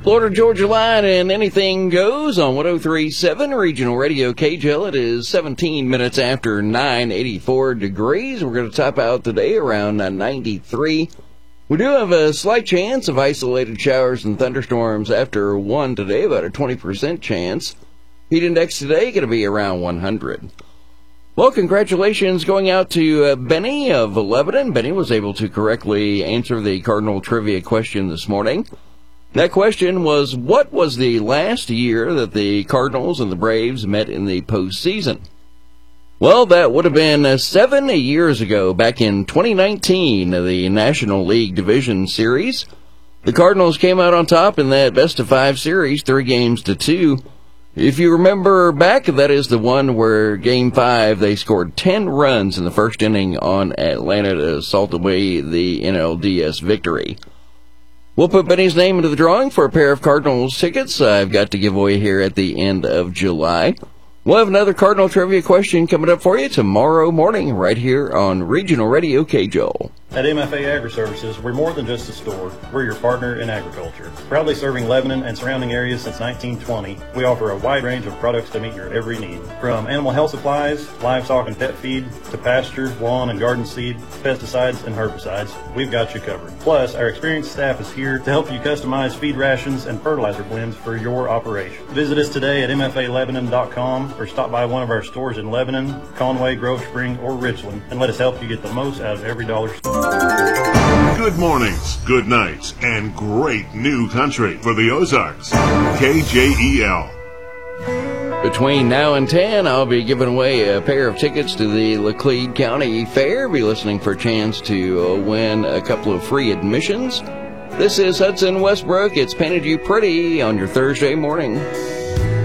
Florida Georgia Line and anything goes on 103.7 Regional Radio KJL. It is 17 minutes after 9, 84 degrees. We're going to top out today around 93. We do have a slight chance of isolated showers and thunderstorms after 1 today, about a 20% chance. Heat index today going to be around 100. Well, congratulations going out to Benny of Lebanon. Benny was able to correctly answer the Cardinal trivia question this morning. That question was, what was the last year that the Cardinals and the Braves met in the postseason? Well, that would have been 7 years ago, back in 2019, the National League Division Series. The Cardinals came out on top in that best-of-5 series, 3-2. If you remember back, that is the one where Game 5, they scored 10 runs in the first inning on Atlanta to salt away the NLDS victory. We'll put Benny's name into the drawing for a pair of Cardinals tickets I've got to give away here at the end of July. We'll have another Cardinal trivia question coming up for you tomorrow morning right here on Regional Radio KJOL. At MFA Agri-Services, we're more than just a store. We're your partner in agriculture. Proudly serving Lebanon and surrounding areas since 1920, we offer a wide range of products to meet your every need. From animal health supplies, livestock and pet feed, to pasture, lawn and garden seed, pesticides and herbicides, we've got you covered. Plus, our experienced staff is here to help you customize feed rations and fertilizer blends for your operation. Visit us today at mfalebanon.com or stop by one of our stores in Lebanon, Conway, Grove Spring, or Richland, and let us help you get the most out of every dollar spent. Good mornings, good nights, and great new country for the Ozarks. KJEL. Between now and 10, I'll be giving away a pair of tickets to the Laclede County Fair. Be listening for a chance to win a couple of free admissions. This is Hudson Westbrook. It's Painted You Pretty on your Thursday morning.